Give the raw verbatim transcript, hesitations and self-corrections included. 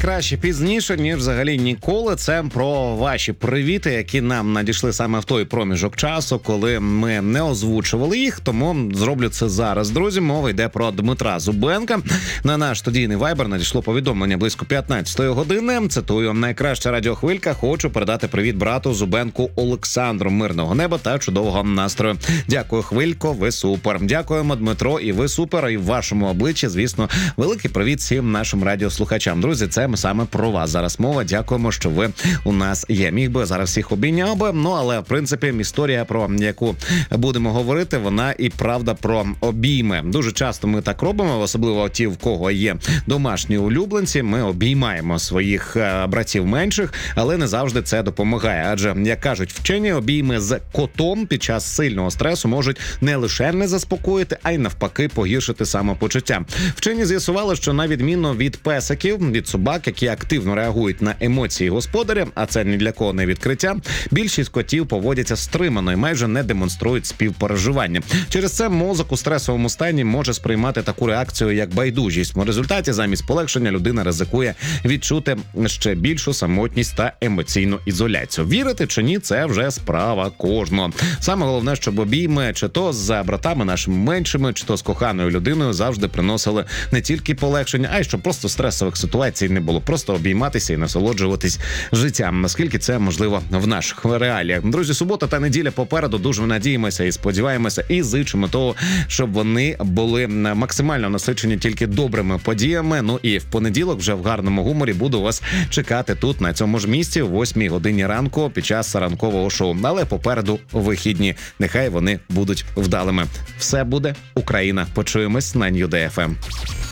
Краще пізніше, ніж взагалі ніколи. Це про ваші привіти, які нам надійшли саме в той проміжок часу, коли ми не озвучували їх, тому зроблю це зараз. Друзі, мова йде про Дмитра Зубенка. На наш студійний вайбер надійшло повідомлення близько п'ятнадцятої години. Цитую: найкраща радіохвилька. Хочу передати привіт брату Зубенку Олександру. Мирного неба та чудового настрою. Дякую, Хвилько, ви супер. Дякуємо, Дмитро, і ви супер. І в вашому обличчі, звісно, великий привіт всім нашим радіослухачам. Друзі, це саме про вас зараз мова. Дякуємо, що ви у нас є. Міг би зараз всіх обійняв би, ну але в принципі історія, про яку будемо говорити, вона і правда про обійми. Дуже часто ми так робимо, особливо ті, в кого є домашні улюбленці. Ми обіймаємо своїх братів менших, але не завжди це допомагає. Адже, як кажуть вчені, обійми з котом під час сильного стресу можуть не лише не заспокоїти, а й навпаки погіршити самопочуття. Вчені з'ясували, що на відміну від песиків, від собак, які активно реагують на емоції господаря, а це ні для кого не відкриття, більшість котів поводяться стримано і майже не демонструють співпереживання. Через це мозок у стресовому стані може сприймати таку реакцію як байдужість. В результаті замість полегшення людина ризикує відчути ще більшу самотність та емоційну ізоляцію. Вірити чи ні, це вже справа кожного. Саме головне, щоб обійми чи то з братами нашими меншими, чи то з коханою людиною завжди приносили не тільки полегшення, а й щоб просто стресових ситуацій не було. Просто обійматися і насолоджуватись життям, наскільки це можливо в наших реаліях. Друзі, субота та неділя попереду. Дуже надіємося і сподіваємося і зичимо того, щоб вони були максимально насичені тільки добрими подіями. Ну і в понеділок вже в гарному гуморі буду вас чекати тут, на цьому ж місці, о восьмій годині ранку під час ранкового шоу. Але попереду вихідні. Нехай вони будуть вдалими. Все буде Україна. Почуємось на Нью Де Еф Ем.